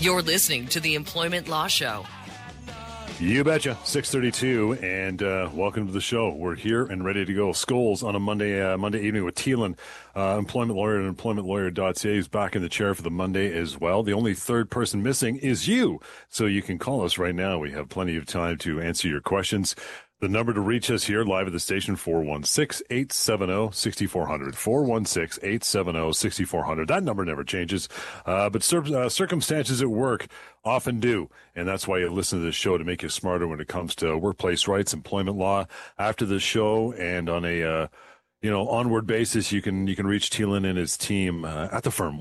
You're listening to the Employment Law Show. You betcha. 6:32, and welcome to the show. We're here and ready to go. Scholes on a Monday evening with Thielen, employment lawyer at employmentlawyer.ca. He's back in the chair for the Monday as well. The only third person missing is you, so you can call us right now. We have plenty of time to answer your questions. The number to reach us here live at the station, 416-870-6400. 416-870-6400. That number never changes, but circumstances at work often do, and that's why you listen to this show, to make you smarter when it comes to workplace rights, employment law. After the show and on a onward basis, you can reach Thielen and his team at the firm,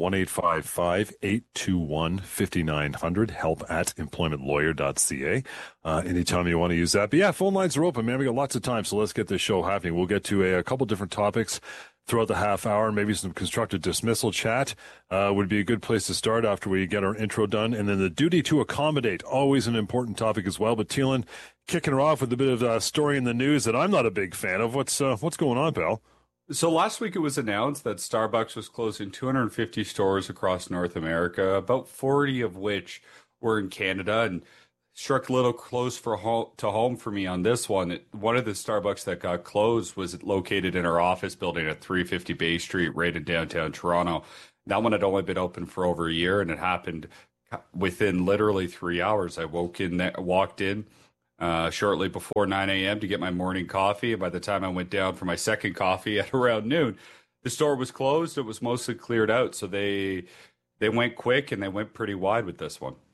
1-855-821-5900, help at employmentlawyer.ca. Anytime you want to use that. But yeah, phone lines are open, man. We got lots of time, so let's get this show happening. We'll get to a couple different topics throughout the half hour. Maybe some constructive dismissal chat would be a good place to start after we get our intro done. And then the duty to accommodate, always an important topic as well. But Thielen, kicking her off with a bit of a story in the news that I'm not a big fan of. What's going on, pal? So last week it was announced that Starbucks was closing 250 stores across North America, about 40 of which were in Canada, and struck a little close to home for me on this one. One of the Starbucks that got closed was located in our office building at 350 Bay Street, right in downtown Toronto. That one had only been open for over a year, and it happened within literally 3 hours. I walked in shortly before 9 a.m. to get my morning coffee. And by the time I went down for my second coffee at around noon, the store was closed. It was mostly cleared out. So they went quick, and they went pretty wide with this one.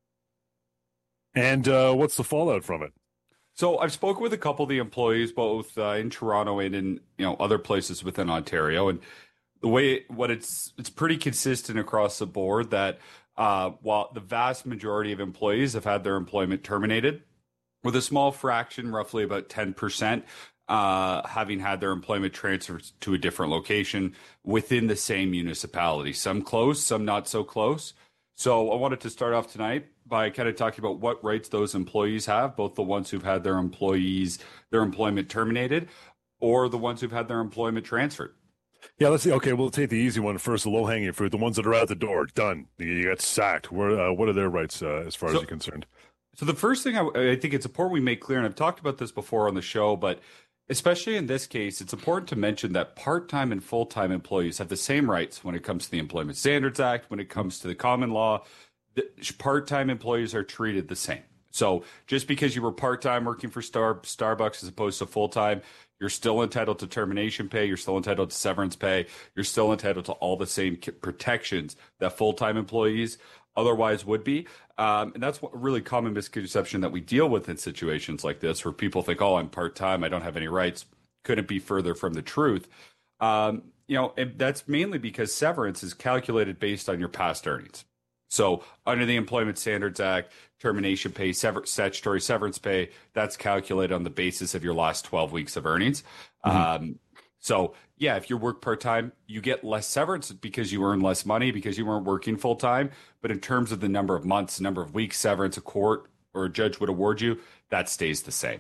And what's the fallout from it? So I've spoken with a couple of the employees, both in Toronto and in other places within Ontario. And the way it's pretty consistent across the board that while the vast majority of employees have had their employment terminated, with a small fraction, roughly about 10%, having had their employment transferred to a different location within the same municipality. Some close, some not so close. So I wanted to start off tonight by kind of talking about what rights those employees have, both the ones who've had their employment terminated or the ones who've had their employment transferred. Yeah, let's see. Okay, we'll take the easy one first, the low-hanging fruit, the ones that are out the door, done. You got sacked. What are their rights as far as you're concerned? So the first thing I think it's important we make clear, and I've talked about this before on the show, but especially in this case, it's important to mention that part-time and full-time employees have the same rights when it comes to the Employment Standards Act, when it comes to the common law. Part-time employees are treated the same. So just because you were part-time working for Starbucks as opposed to full-time, you're still entitled to termination pay. You're still entitled to severance pay. You're still entitled to all the same protections that full-time employees otherwise would be. And that's a really common misconception that we deal with in situations like this, where people think, oh, I'm part-time, I don't have any rights. Couldn't be further from the truth. And that's mainly because severance is calculated based on your past earnings. So under the Employment Standards Act, termination pay, statutory severance pay, that's calculated on the basis of your last 12 weeks of earnings. Mm-hmm. So, yeah, if you work part-time, you get less severance because you earn less money because you weren't working full-time. But in terms of the number of months, number of weeks severance a court or a judge would award you, that stays the same.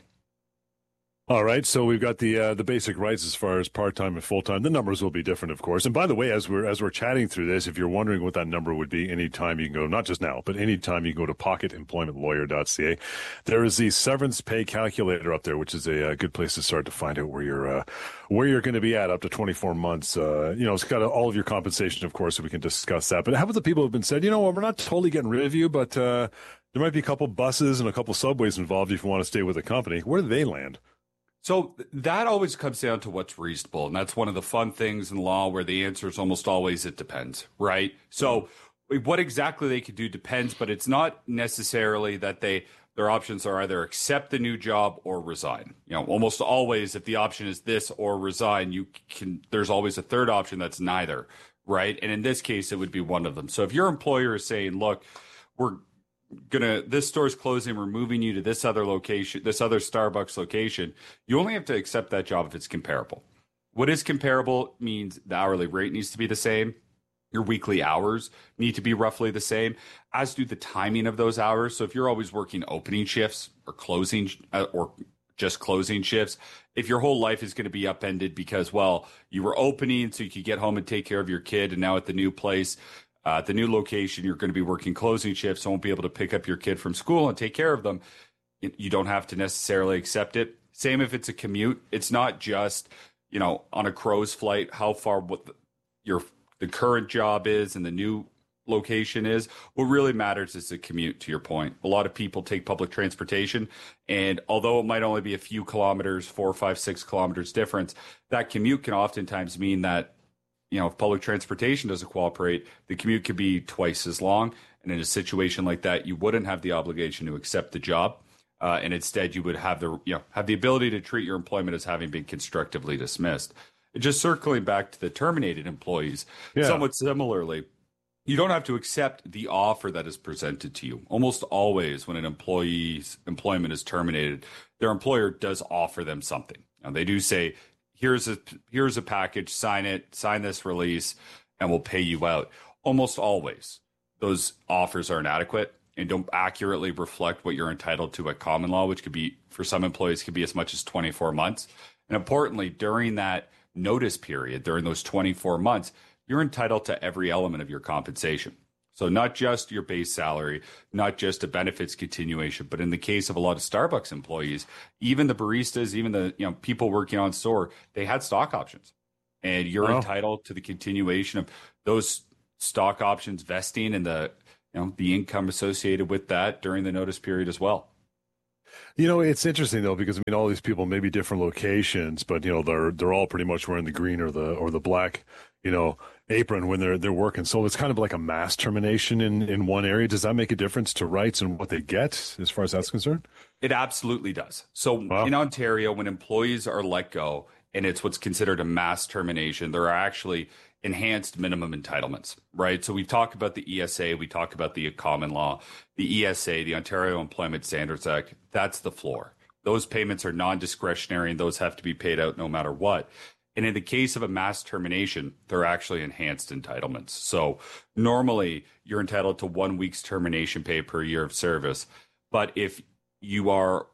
All right, so we've got the basic rights as far as part-time and full-time. The numbers will be different, of course. And by the way, as we're chatting through this, if you're wondering what that number would be, anytime you can go, not just now, but anytime you can go to pocketemploymentlawyer.ca. There is the severance pay calculator up there, which is a good place to start to find out where you're going to be at up to 24 months. It's got all of your compensation, of course, so we can discuss that. But how about the people who have been said, we're not totally getting rid of you, but there might be a couple buses and a couple subways involved if you want to stay with the company. Where do they land? So that always comes down to what's reasonable. And that's one of the fun things in law where the answer is almost always it depends, right? So what exactly they could do depends, but it's not necessarily that their options are either accept the new job or resign. Almost always if the option is this or resign, there's always a third option that's neither, right? And in this case, it would be one of them. So if your employer is saying, look, this store's closing, we're moving you to this other location, this other Starbucks location, you only have to accept that job if it's comparable. What is comparable means the hourly rate needs to be the same. Your weekly hours need to be roughly the same, as do the timing of those hours. So if you're always working opening shifts or closing or just closing shifts, if your whole life is going to be upended because, you were opening so you could get home and take care of your kid, and now at the new place, At the new location, you're going to be working closing shifts, so won't be able to pick up your kid from school and take care of them. You don't have to necessarily accept it. Same if it's a commute. It's not just, on a crow's flight, how far the current job is and the new location is. What really matters is the commute, to your point. A lot of people take public transportation, and although it might only be a few kilometers, 4, 5, 6 kilometers difference, that commute can oftentimes mean that, if public transportation doesn't cooperate, the commute could be twice as long. And in a situation like that, you wouldn't have the obligation to accept the job. And instead, you would have the ability to treat your employment as having been constructively dismissed. And just circling back to the terminated employees, somewhat similarly, you don't have to accept the offer that is presented to you. Almost always when an employee's employment is terminated, their employer does offer them something. Now, they do say, here's a package, sign this release, and we'll pay you out. Almost always, those offers are inadequate and don't accurately reflect what you're entitled to at common law, which could be, for some employees, could be as much as 24 months. And importantly, during that notice period, during those 24 months, you're entitled to every element of your compensation. So not just your base salary, not just a benefits continuation, but in the case of a lot of Starbucks employees, even the baristas, even the people working on store, they had stock options. And you're entitled to the continuation of those stock options vesting and the income associated with that during the notice period as well. It's interesting though, because all these people may be different locations, but they're all pretty much wearing the green or the black, apron when they're working. So it's kind of like a mass termination in one area. Does that make a difference to rights and what they get as far as that's concerned? It absolutely does. So in Ontario, when employees are let go and it's what's considered a mass termination, there are actually enhanced minimum entitlements, right? So we talk about the ESA, we talk about the common law, the ESA, the Ontario Employment Standards Act, that's the floor. Those payments are non-discretionary and those have to be paid out no matter what. And in the case of a mass termination, they're actually enhanced entitlements. So normally you're entitled to 1 week's termination pay per year of service. But if you are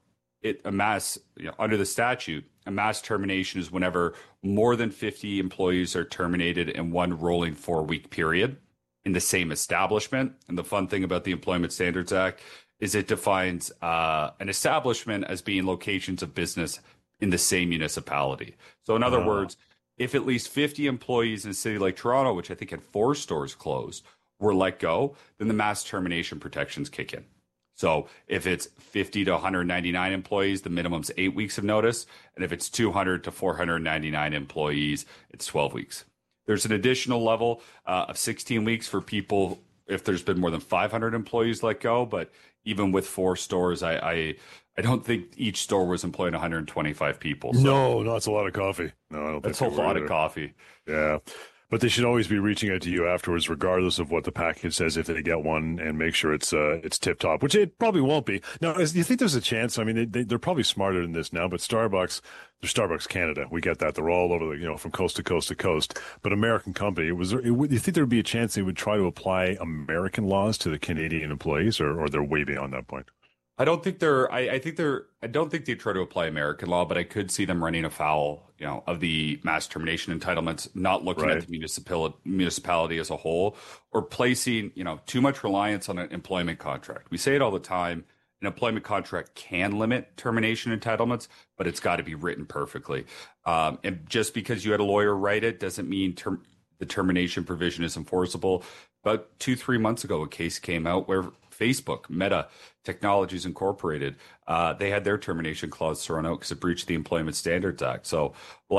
under the statute, a mass termination is whenever more than 50 employees are terminated in one rolling 4-week period in the same establishment. And the fun thing about the Employment Standards Act is it defines an establishment as being locations of business in the same municipality. So in other words, if at least 50 employees in a city like Toronto, which I think had 4 stores closed, were let go, then the mass termination protections kick in. So if it's 50 to 199 employees, the minimum's 8 weeks of notice. And if it's 200 to 499 employees, it's 12 weeks. There's an additional level of 16 weeks for people if there's been more than 500 employees let go. But even with 4 stores, I don't think each store was employing 125 people. So No, it's a lot of coffee. No, I don't think that's a lot of coffee. Yeah. But they should always be reaching out to you afterwards, regardless of what the package says, if they get one, and make sure it's tip top, which it probably won't be. Now, do you think there's a chance? I mean, they're probably smarter than this now, but Starbucks, they're Starbucks Canada. We get that. They're all over from coast to coast to coast. But American company, do you think there would be a chance they would try to apply American laws to the Canadian employees, or they're way beyond that point? I don't think I don't think they try to apply American law, but I could see them running afoul, of the mass termination entitlements, not looking at the municipality as a whole, or placing, too much reliance on an employment contract. We say it all the time. An employment contract can limit termination entitlements, but it's got to be written perfectly. And just because you had a lawyer write it doesn't mean the termination provision is enforceable. About 2-3 months ago, a case came out where Facebook, Meta Technologies Incorporated, they had their termination clause thrown out because it breached the Employment Standards Act. So,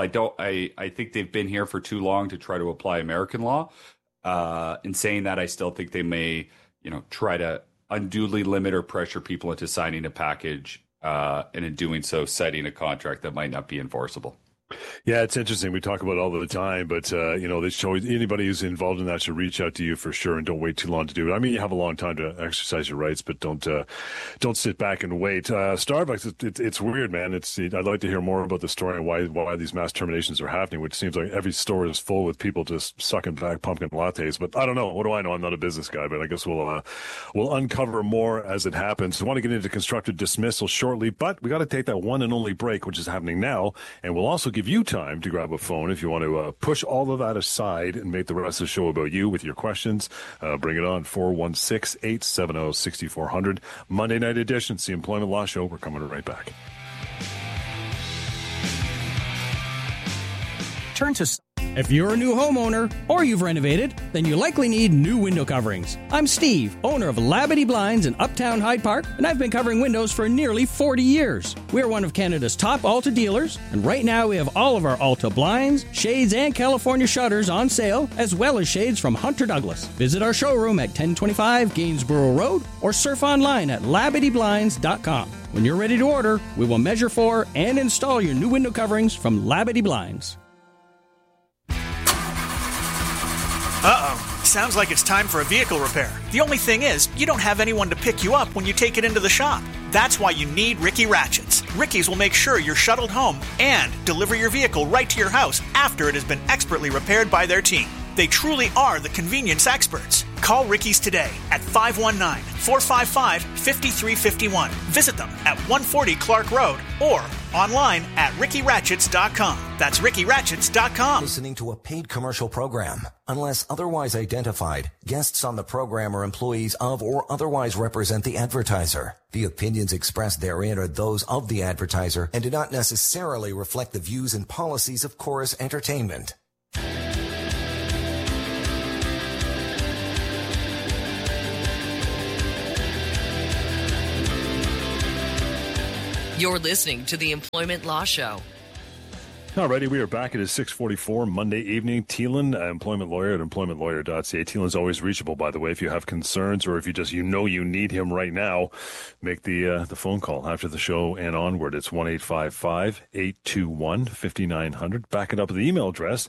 I think they've been here for too long to try to apply American law. In saying that, I still think they may, try to unduly limit or pressure people into signing a package, and in doing so, citing a contract that might not be enforceable. Yeah, it's interesting. We talk about it all the time, but they show anybody who's involved in that should reach out to you for sure, and don't wait too long to do it. I mean, you have a long time to exercise your rights, but don't sit back and wait. Starbucks, it's weird, man. I'd like to hear more about the story and why these mass terminations are happening, which seems like every store is full with people just sucking back pumpkin lattes. But I don't know. What do I know? I'm not a business guy, but I guess we'll uncover more as it happens. I want to get into constructive dismissal shortly, but we got to take that one and only break, which is happening now, and we'll also give give you time to grab a phone if you want to push all of that aside and make the rest of the show about you with your questions. Bring it on, 416-870-6400. Monday night edition, it's the Employment Law Show. We're coming right back. Turn to... If you're a new homeowner or you've renovated, then you likely need new window coverings. I'm Steve, owner of Labadee Blinds in Uptown Hyde Park, and I've been covering windows for nearly 40 years. We're one of Canada's top Alta dealers, and right now we have all of our Alta blinds, shades, and California shutters on sale, as well as shades from Hunter Douglas. Visit our showroom at 1025 Gainsborough Road or surf online at LabadeeBlinds.com. When you're ready to order, we will measure for and install your new window coverings from Labadee Blinds. Uh-oh. Sounds like it's time for a vehicle repair. The only thing is, you don't have anyone to pick you up when you take it into the shop. That's why you need Ricky Ratchets. Ricky's will make sure you're shuttled home and deliver your vehicle right to your house after it has been expertly repaired by their team. They truly are the convenience experts. Call Ricky's today at 519-455-5351. Visit them at 140 Clark Road or online at rickyratchets.com. That's rickyratchets.com. Listening to a paid commercial program. Unless otherwise identified, guests on the program are employees of or otherwise represent the advertiser. The opinions expressed therein are those of the advertiser and do not necessarily reflect the views and policies of Chorus Entertainment. You're listening to the Employment Law Show. Alrighty, we are back. It is 6:44 Monday evening. Thielen, employment lawyer at employmentlawyer.ca. Thielen's always reachable, by the way. If you have concerns or if you just you need him right now, make the phone call after the show and onward. It's 1-855-821-5900. Back it up with the email address,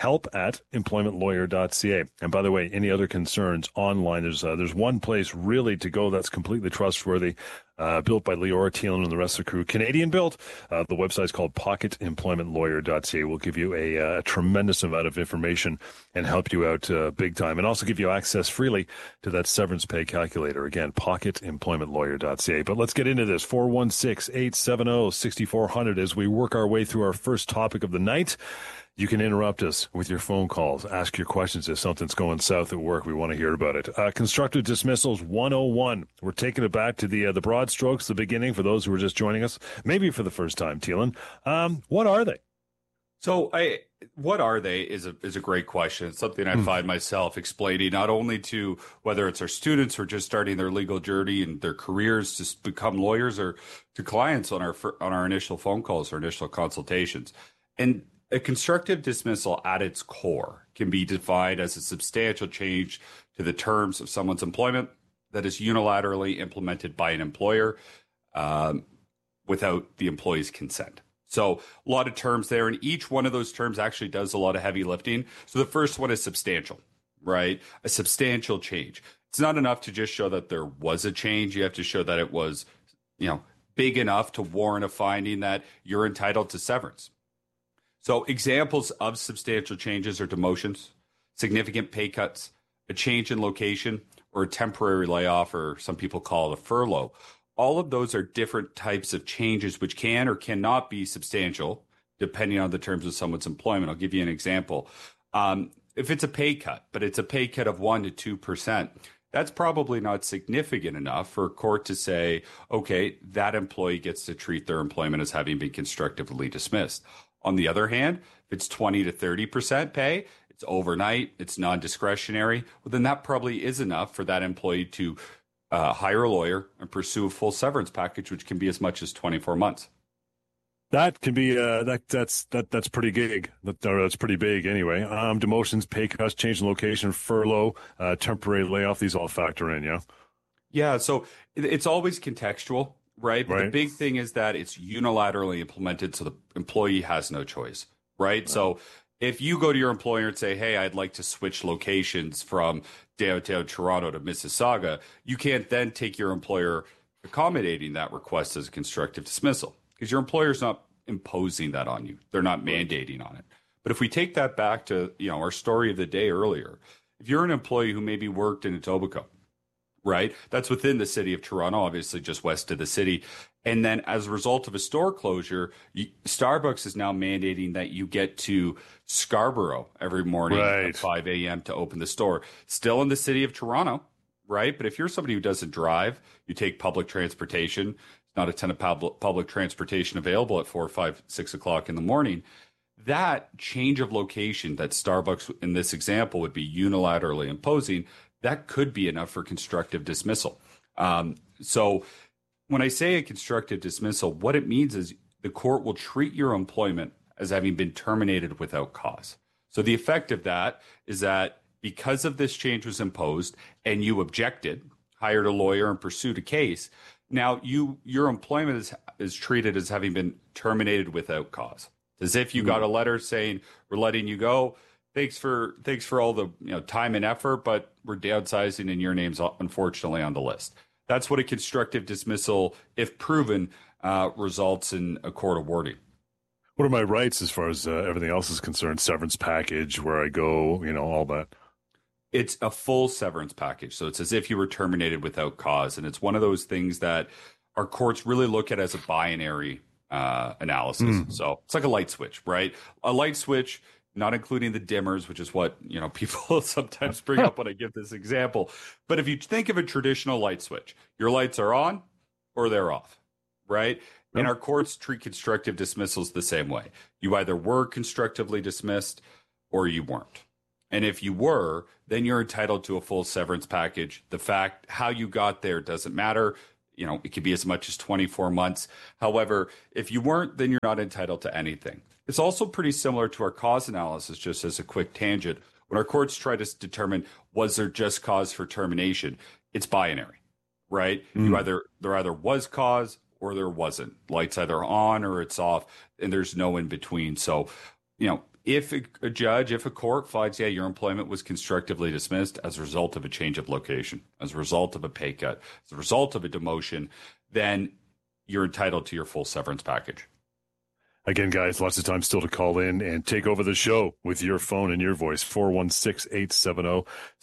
help@employmentlawyer.ca. And by the way, any other concerns online, there's one place really to go that's completely trustworthy, built by Leora Thielen and the rest of the crew. Canadian built. The website's called pocketemploymentlawyer.ca. We'll give you a tremendous amount of information and help you out big time, and also give you access freely to that severance pay calculator. Again, pocketemploymentlawyer.ca. But let's get into this. 416-870-6400 as we work our way through our first topic of the night. You can interrupt us with your phone calls. Ask your questions if something's going south at work. We want to hear about it. Constructive dismissals 101. We're taking it back to the broad strokes, the beginning, for those who are just joining us, maybe for the first time, Thielen. What are they? So what are they is a great question. It's something I find myself explaining not only to whether it's our students who are just starting their legal journey and their careers to become lawyers, or to clients on our initial phone calls or initial consultations. And a constructive dismissal at its core can be defined as a substantial change to the terms of someone's employment that is unilaterally implemented by an employer without the employee's consent. So a lot of terms there, and each one of those terms actually does a lot of heavy lifting. So the first one is substantial, right? A substantial change. It's not enough to just show that there was a change. You have to show that it was, big enough to warrant a finding that you're entitled to severance. So examples of substantial changes are demotions, significant pay cuts, a change in location, or a temporary layoff, or some people call it a furlough. All of those are different types of changes which can or cannot be substantial, depending on the terms of someone's employment. I'll give you an example. If it's a pay cut, but it's a pay cut of 1% to 2%, that's probably not significant enough for a court to say, okay, that employee gets to treat their employment as having been constructively dismissed. On the other hand, if it's 20 to 30% pay, it's overnight, it's non-discretionary, well, then that probably is enough for that employee to hire a lawyer and pursue a full severance package, which can be as much as 24 months. That can be that's pretty big. That's pretty big anyway. Demotions, pay cuts, change in location, furlough, temporary layoff. These all factor in, yeah. Yeah, so it's always contextual. Right. But the big thing is that it's unilaterally implemented, so the employee has no choice. Right. So if you go to your employer and say, hey, I'd like to switch locations from downtown Toronto to Mississauga, you can't then take your employer accommodating that request as a constructive dismissal, because your employer's not imposing that on you. They're not mandating on it. But if we take that back to our story of the day earlier, if you're an employee who maybe worked in Etobicoke right? That's within the city of Toronto, obviously just west of the city. And then as a result of a store closure, Starbucks is now mandating that you get to Scarborough every morning at 5 a.m. to open the store. Still in the city of Toronto, right? But if you're somebody who doesn't drive, you take public transportation, not a ton of public transportation available at 4, 5, 6 o'clock in the morning. That change of location that Starbucks in this example would be unilaterally imposing, that could be enough for constructive dismissal. So when I say a constructive dismissal, what it means is the court will treat your employment as having been terminated without cause. So the effect of that is that because of this change was imposed and you objected, hired a lawyer and pursued a case, now your employment is treated as having been terminated without cause. As if you got a letter saying, we're letting you go. Thanks for all the time and effort, but we're downsizing and your name's unfortunately on the list. That's what a constructive dismissal, if proven, results in a court awarding. What are my rights as far as everything else is concerned? Severance package, where I go, all that. It's a full severance package. So it's as if you were terminated without cause. And it's one of those things that our courts really look at as a binary analysis. So it's like a light switch, right? A light switch, not including the dimmers, which is what people sometimes bring up when I give this example. But if you think of a traditional light switch, your lights are on or they're off, right? And our courts treat constructive dismissals the same way. You either were constructively dismissed or you weren't. And if you were, then you're entitled to a full severance package. The fact how you got there doesn't matter. It could be as much as 24 months. However, if you weren't, then you're not entitled to anything. It's also pretty similar to our cause analysis, just as a quick tangent. When our courts try to determine, was there just cause for termination? It's binary, right? There either was cause or there wasn't. Light's either on or it's off, and there's no in between. So, if a court finds, your employment was constructively dismissed as a result of a change of location, as a result of a pay cut, as a result of a demotion, then you're entitled to your full severance package. Again, guys, lots of time still to call in and take over the show with your phone and your voice. 416-870-6400.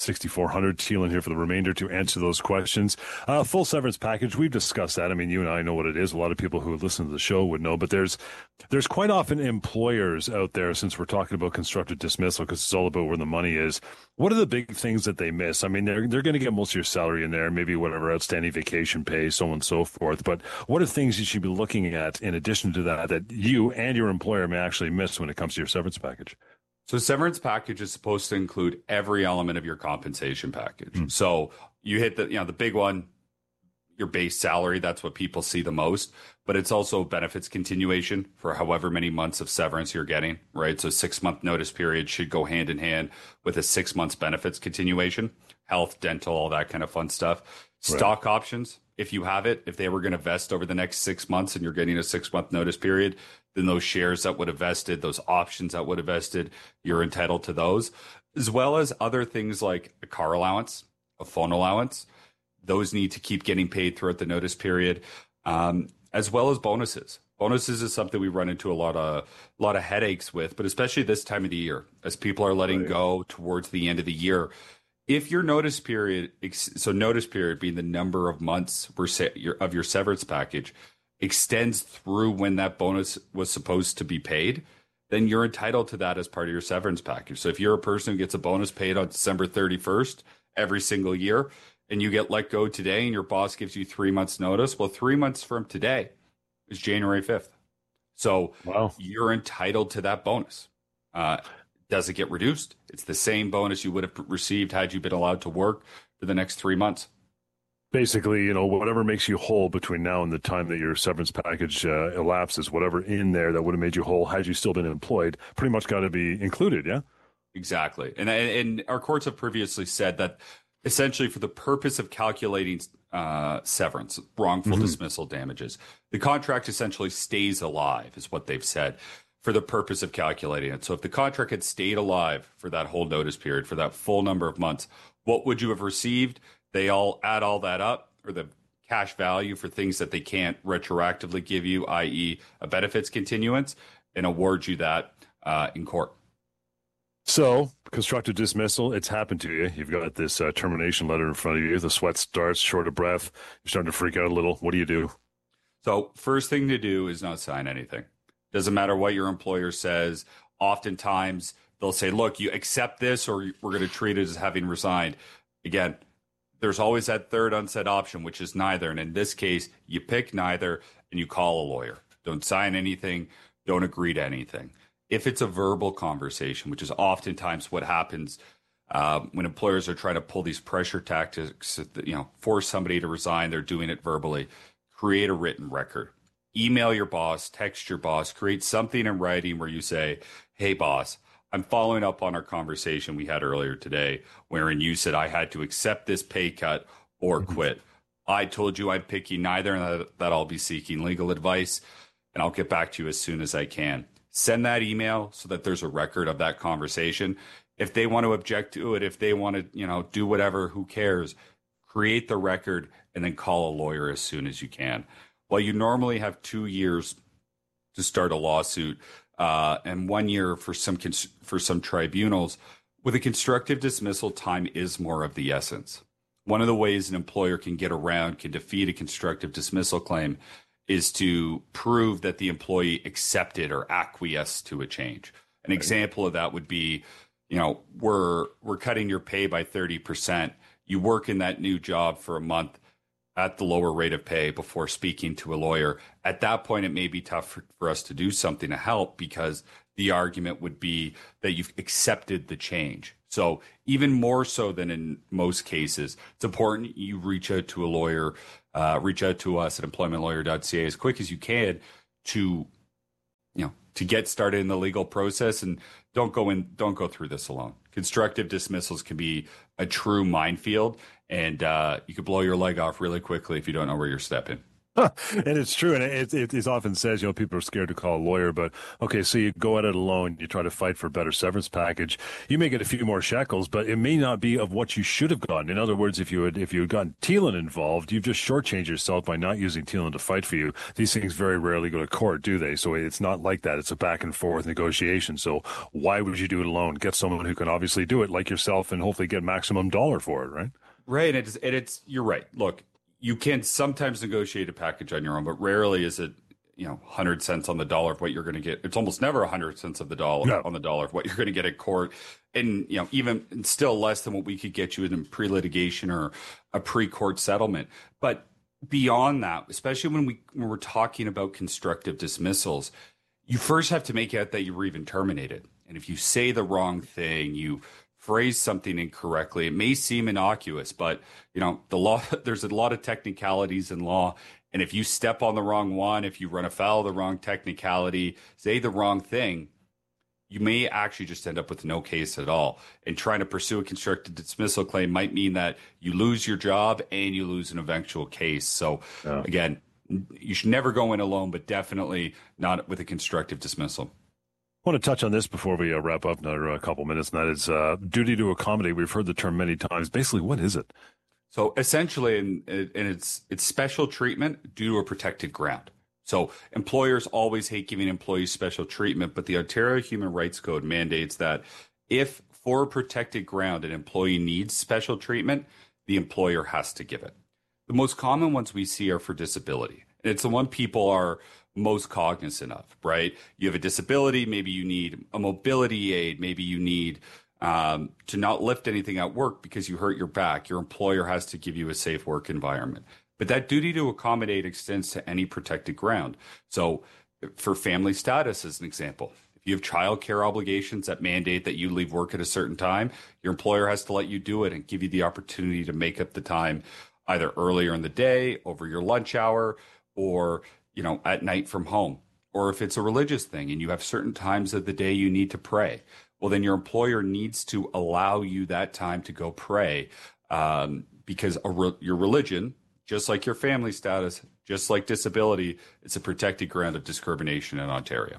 Teelan here for the remainder to answer those questions. Full severance package, we've discussed that. I mean, you and I know what it is. A lot of people who listen to the show would know, but there's quite often employers out there, since we're talking about constructive dismissal, because it's all about where the money is. What are the big things that they miss? I mean, they're going to get most of your salary in there, maybe whatever outstanding vacation pay, so on and so forth. But what are things you should be looking at in addition to that you and your employer may actually miss when it comes to your severance package? So severance package is supposed to include every element of your compensation package. So you hit the big one, your base salary. That's what people see the most. But it's also benefits continuation for however many months of severance you're getting, right? So 6-month notice period should go hand in hand with a 6 months benefits continuation, health, dental, all that kind of fun stuff. Right. Stock options, if you have it, if they were going to vest over the next 6 months and you're getting a 6-month notice period, then those shares that would have vested, those options that would have vested, you're entitled to those, as well as other things like a car allowance, a phone allowance. Those need to keep getting paid throughout the notice period, as well as bonuses. Bonuses is something we run into a lot of headaches with, but especially this time of the year, as people are letting go towards the end of the year. If your notice period, so notice period being the number of months of your severance package, extends through when that bonus was supposed to be paid, then you're entitled to that as part of your severance package. So if you're a person who gets a bonus paid on December 31st every single year, and you get let go today and your boss gives you 3 months notice, well, 3 months from today is January 5th. So You're entitled to that bonus. Does it get reduced? It's the same bonus you would have received had you been allowed to work for the next 3 months. Basically, whatever makes you whole between now and the time that your severance package elapses, whatever in there that would have made you whole had you still been employed, pretty much got to be included, yeah? Exactly. And our courts have previously said that essentially for the purpose of calculating severance, wrongful dismissal damages, the contract essentially stays alive, is what they've said, for the purpose of calculating it. So if the contract had stayed alive for that whole notice period, for that full number of months, what would you have received? They all add all that up, or the cash value for things that they can't retroactively give you, i.e. a benefits continuance, and award you that in court. So, constructive dismissal, it's happened to you. You've got this termination letter in front of you. The sweat starts, short of breath. You're starting to freak out a little. What do you do? So first thing to do is not sign anything. Doesn't matter what your employer says. Oftentimes, they'll say, look, you accept this or we're going to treat it as having resigned. Again, there's always that third unsaid option, which is neither. And in this case, you pick neither and you call a lawyer. Don't sign anything. Don't agree to anything. If it's a verbal conversation, which is oftentimes what happens when employers are trying to pull these pressure tactics, force somebody to resign, they're doing it verbally. Create a written record. Email your boss, text your boss, create something in writing where you say, hey, boss, I'm following up on our conversation we had earlier today, wherein you said I had to accept this pay cut or quit. I told you I'm picking neither and that I'll be seeking legal advice, and I'll get back to you as soon as I can. Send that email so that there's a record of that conversation. If they want to object to it, if they want to, do whatever, who cares? Create the record and then call a lawyer as soon as you can. While you normally have 2 years to start a lawsuit and 1 year for some tribunals, with a constructive dismissal, time is more of the essence. One of the ways an employer can defeat a constructive dismissal claim is to prove that the employee accepted or acquiesced to a change. An example of that would be, we're cutting your pay by 30%. You work in that new job for a month at the lower rate of pay before speaking to a lawyer. At that point, it may be tough for us to do something to help because the argument would be that you've accepted the change. So even more so than in most cases, it's important you reach out to a lawyer, reach out to us at employmentlawyer.ca as quick as you can to get started in the legal process, and don't go through this alone. Constructive dismissals can be a true minefield, and you could blow your leg off really quickly if you don't know where you're stepping. And it's true, and it often says, people are scared to call a lawyer, but okay, so you go at it alone, you try to fight for a better severance package. You may get a few more shekels, but it may not be of what you should have gotten. In other words, if you had gotten Thielen involved, you've just shortchanged yourself by not using Thielen to fight for you. These things very rarely go to court, do they? So it's not like that. It's a back and forth negotiation. So why would you do it alone? Get someone who can obviously do it like yourself and hopefully get maximum dollar for it, right? Right, it's you're right. Look, you can sometimes negotiate a package on your own, but rarely is it, 100 cents on the dollar of what you're going to get. It's almost never 100 cents of the dollar on the dollar of what you're going to get at court. And, even still less than what we could get you in pre-litigation or a pre-court settlement. But beyond that, especially when we're talking about constructive dismissals, you first have to make out that you were even terminated. And if you say the wrong thing, you phrase something incorrectly, it may seem innocuous, but the law, there's a lot of technicalities in law, and if you step on the wrong one, if you run afoul of the wrong technicality, say the wrong thing, you may actually just end up with no case at all. And trying to pursue a constructive dismissal claim might mean that you lose your job and you lose an eventual case. So again, you should never go in alone, but definitely not with a constructive dismissal. I want to touch on this before we wrap up another couple minutes, and that is duty to accommodate. We've heard the term many times. Basically, what is it? So essentially, and it's special treatment due to a protected ground. So employers always hate giving employees special treatment, but the Ontario Human Rights Code mandates that if for a protected ground an employee needs special treatment, the employer has to give it. The most common ones we see are for disability. And it's the one people are most cognizant of, right? You have a disability, maybe you need a mobility aid, maybe you need to not lift anything at work because you hurt your back. Your employer has to give you a safe work environment. But that duty to accommodate extends to any protected ground. So for family status, as an example, if you have child care obligations that mandate that you leave work at a certain time, your employer has to let you do it and give you the opportunity to make up the time either earlier in the day, over your lunch hour, or at night from home. Or if it's a religious thing and you have certain times of the day you need to pray, well, then your employer needs to allow you that time to go pray because your religion, just like your family status, just like disability, it's a protected ground of discrimination in Ontario.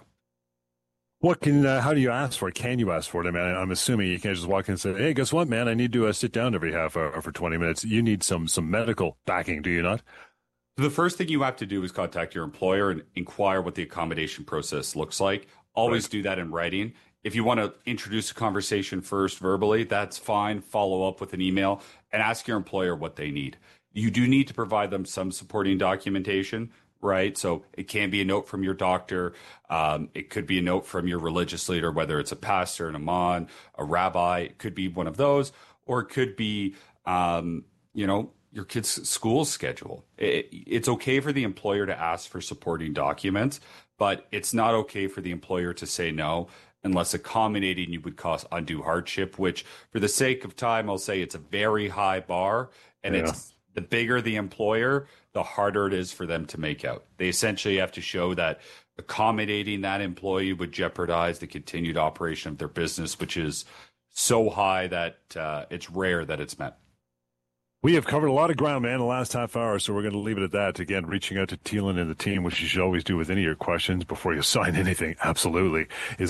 How do you ask for it? Can you ask for it? I mean, I'm assuming you can't just walk in and say, hey, guess what, man? I need to sit down every half hour for 20 minutes. You need some medical backing, do you not? The first thing you have to do is contact your employer and inquire what the accommodation process looks like. Always do that in writing. if you want to introduce a conversation first verbally, that's fine. Follow up with an email and ask your employer what they need. You do need to provide them some supporting documentation, right? So it can be a note from your doctor. It could be a note from your religious leader, whether it's a pastor, an imam, a rabbi. It could be one of those, or it could be, your kid's school schedule. It's okay for the employer to ask for supporting documents, but it's not okay for the employer to say no unless accommodating you would cause undue hardship, which for the sake of time, I'll say it's a very high bar. And it's the bigger the employer, the harder it is for them to make out. They essentially have to show that accommodating that employee would jeopardize the continued operation of their business, which is so high that it's rare that it's met. We have covered a lot of ground, man, in the last half hour, so we're going to leave it at that. Again, reaching out to Thielen and the team, which you should always do with any of your questions before you sign anything, absolutely, is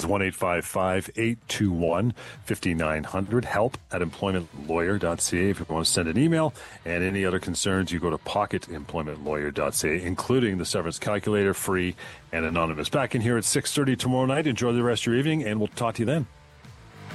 1-855-821-5900, help@employmentlawyer.ca if you want to send an email. And any other concerns, you go to pocketemploymentlawyer.ca, including the severance calculator, free and anonymous. Back in here at 6:30 tomorrow night. Enjoy the rest of your evening, and we'll talk to you then.